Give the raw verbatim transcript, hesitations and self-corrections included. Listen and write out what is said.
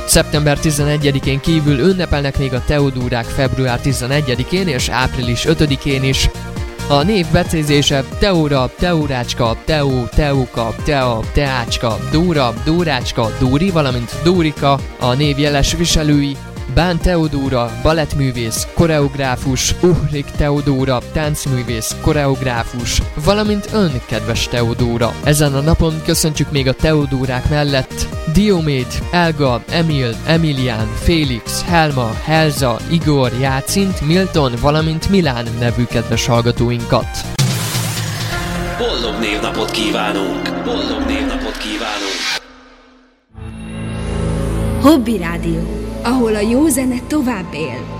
Szeptember tizenegyedikén kívül ünnepelnek még a Teodórák február tizenegyedikén és április ötödikén is. A név becézése Teóra, Teórácska, Teó, Teóka, Tea, Teácska, Dóra, Dórácska, Dóri, valamint Dórika, a név jeles viselői Bán Teodóra, balettművész, koreográfus, Uhrik Teodóra, táncművész, koreográfus, valamint ön, kedves Teodóra. Ezen a napon köszöntjük még a Teodórák mellett Dioméd, Elga, Emil, Emilián, Félix, Helma, Helza, Igor, Jácint, Milton, valamint Milán nevű kedves hallgatóinkat. Boldog névnapot kívánunk! Boldog névnapot kívánunk! Hobby Rádió, ahol a jó zene tovább él.